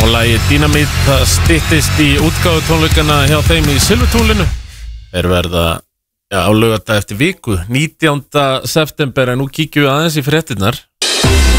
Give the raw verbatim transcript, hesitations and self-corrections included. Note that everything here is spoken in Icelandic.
og lagið Dynamít, það styttist í útgáfutónleikana hjá þeim í Silfurtunglinu. Þeir verða ja, á laugardag eftir viku, nítjánda september, en nú kíkjum við aðeins í fréttirnar.